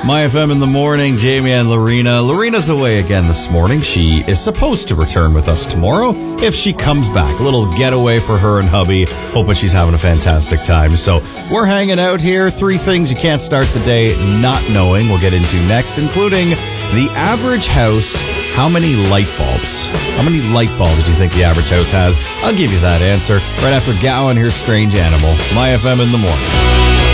My FM in the morning, Jamie and Lorena. Lorena's away again this morning. She is supposed to return with us tomorrow if she comes back. A little getaway for her and hubby. Hoping she's having a fantastic time. So we're hanging out here. 3 things you can't start the day not knowing. We'll get into next, including the average house. How many light bulbs? How many light bulbs do you think the average house has? I'll give you that answer right after Gowan. Here's Strange Animal. My FM in the morning.